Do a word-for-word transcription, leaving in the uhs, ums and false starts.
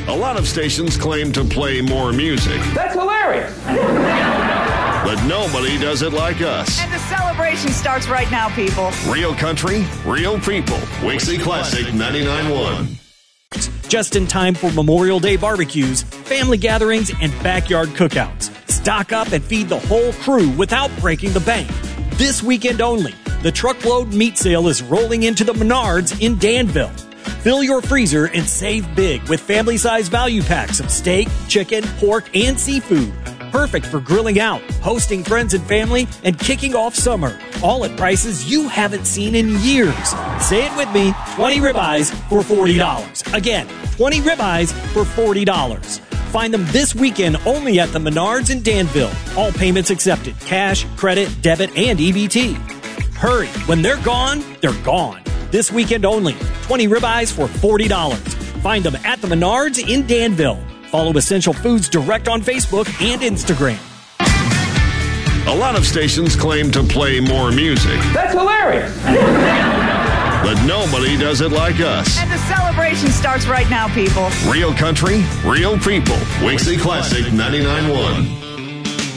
A lot of stations claim to play more music. That's hilarious. But nobody does it like us. And the celebration starts right now, people. Real country, real people. Wixie Classic ninety-nine point one. Just in time for Memorial Day barbecues, family gatherings, and backyard cookouts. Stock up and feed the whole crew without breaking the bank. This weekend only, the truckload meat sale is rolling into the Menards in Danville. Fill your freezer and save big with family-size value packs of steak, chicken, pork, and seafood. Perfect for grilling out, hosting friends and family, and kicking off summer. All at prices you haven't seen in years. Say it with me, twenty ribeyes for forty dollars. Again, twenty ribeyes for forty dollars. Find them this weekend only at the Menards in Danville. All payments accepted. Cash, credit, debit, and E B T. Hurry. When they're gone, they're gone. This weekend only. twenty ribeyes for forty dollars. Find them at the Menards in Danville. Follow Essential Foods Direct on Facebook and Instagram. A lot of stations claim to play more music. That's hilarious. But nobody does it like us. And the celebration starts right now, people. Real country, real people. Wixie Classic ninety-nine point one.